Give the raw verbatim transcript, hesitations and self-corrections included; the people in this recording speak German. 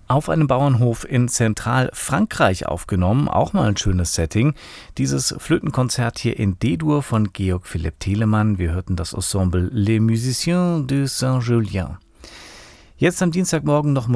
Auf einem Bauernhof in Zentralfrankreich aufgenommen, auch mal ein schönes Setting. Dieses Flötenkonzert hier in D-Dur von Georg Philipp Telemann. Wir hörten das Ensemble Les Musiciens de Saint-Julien. Jetzt am Dienstagmorgen noch